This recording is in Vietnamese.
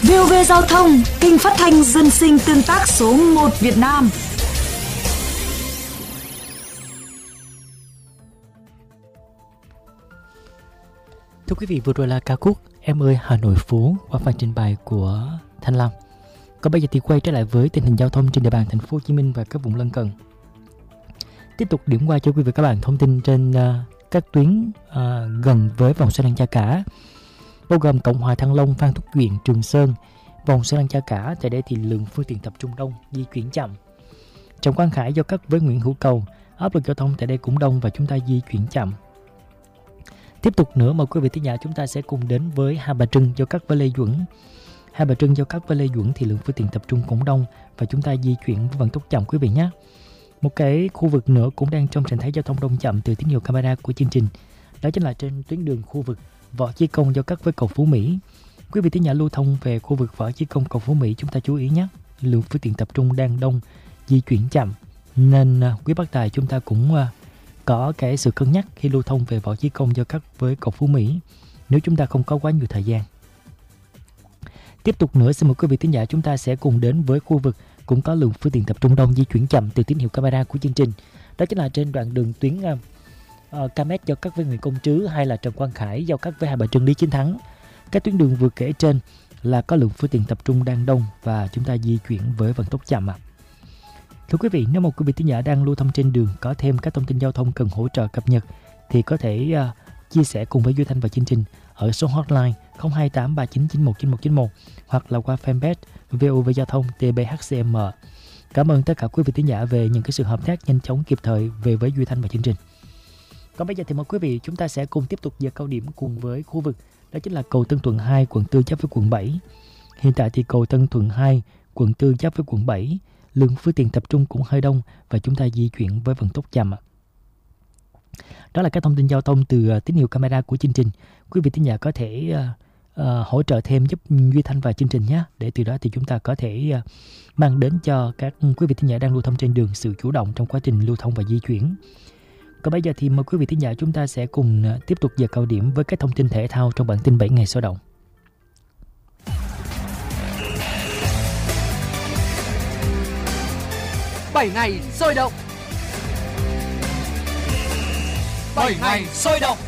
VOV Giao thông, kênh phát thanh dân sinh tương tác số 1 Việt Nam. Thưa quý vị, vừa rồi là ca khúc Em ơi Hà Nội phố qua phần trình bày của Thanh Lâm. Còn bây giờ thì quay trở lại với tình hình giao thông trên địa bàn thành phố Hồ Chí Minh và các vùng lân cận. Tiếp tục điểm qua cho quý vị các bạn thông tin trên các tuyến gần với vòng xoay Lăng Cha Cả, bao gồm Cộng Hòa Thăng Long, Phan Thúc Duyện, Trường Sơn. Vòng xoay Lăng Cha Cả tại đây thì lượng phương tiện tập trung đông, di chuyển chậm. Trần Quang Khải giao cắt với Nguyễn Hữu Cầu, áp lực giao thông tại đây cũng đông và chúng ta di chuyển chậm. Tiếp tục nữa mời quý vị thính giả chúng ta sẽ cùng đến với Hai Bà Trưng giao cắt với Lê Duẩn. Hai Bà Trưng giao cắt với Lê Duẩn thì lượng phương tiện tập trung cũng đông và chúng ta di chuyển với vận tốc chậm quý vị nhé. Một cái khu vực nữa cũng đang trong trạng thái giao thông đông chậm từ tín hiệu camera của chương trình, đó chính là trên tuyến đường khu vực Võ Chí Công giao cắt với cầu Phú Mỹ. Quý vị thính giả lưu thông về khu vực Võ Chí Công cầu Phú Mỹ chúng ta chú ý nhé, lượng phương tiện tập trung đang đông, di chuyển chậm nên quý bác tài chúng ta cũng có cái sự cân nhắc khi lưu thông về Võ Chí Công giao cắt với cầu Phú Mỹ nếu chúng ta không có quá nhiều thời gian. Tiếp tục nữa xin mời quý vị thính giả chúng ta sẽ cùng đến với khu vực cũng có lượng phương tiện tập trung đông, di chuyển chậm từ tín hiệu camera của chương trình, đó chính là trên đoạn đường tuyến Km giao cắt với Nguyễn Công Trứ hay là Trần Quang Khải giao cắt với Hai Bà Trưng Lý Chính Thắng. Các tuyến đường vừa kể trên là có lượng phương tiện tập trung đang đông và chúng ta di chuyển với vận tốc chậm. Thưa quý vị, nếu một quý vị thính giả đang lưu thông trên đường có thêm các thông tin giao thông cần hỗ trợ cập nhật thì có thể chia sẻ cùng với Duy Thanh và chương trình ở số hotline 02839919191 hoặc là qua fanpage VOV Giao thông TBHCM. Cảm ơn tất cả quý vị thính giả về những cái sự hợp tác nhanh chóng kịp thời về với Duy Thanh và chương trình. Còn bây giờ thì mời quý vị chúng ta sẽ cùng tiếp tục giờ cao điểm cùng với khu vực đó chính là cầu Tân Thuận 2 quận 4 giáp với quận 7. Hiện tại thì cầu Tân Thuận 2 quận 4 giáp với quận 7, lượng phương tiện tập trung cũng hơi đông và chúng ta di chuyển với vận tốc chậm. Đó là các thông tin giao thông từ tín hiệu camera của chương trình. Quý vị thính giả có thể hỗ trợ thêm giúp Duy Thanh và chương trình nhé, để từ đó thì chúng ta có thể mang đến cho các quý vị thính giả đang lưu thông trên đường sự chủ động trong quá trình lưu thông và di chuyển. Còn bây giờ thì mời quý vị thính giả chúng ta sẽ cùng tiếp tục giờ cao điểm với các thông tin thể thao trong bản tin 7 ngày sôi động. 7 ngày sôi động. 7 ngày sôi động.